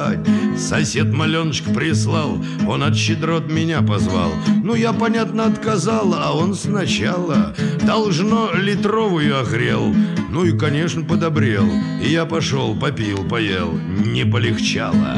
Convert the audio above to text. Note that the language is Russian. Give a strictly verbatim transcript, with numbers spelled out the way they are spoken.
спать. Сосед маленочек прислал, он от щедрот меня позвал. Ну, я, понятно, отказал, а он сначала должно литровую огрел. Ну и, конечно, подобрел. И я пошел, попил, поел, не полегчало.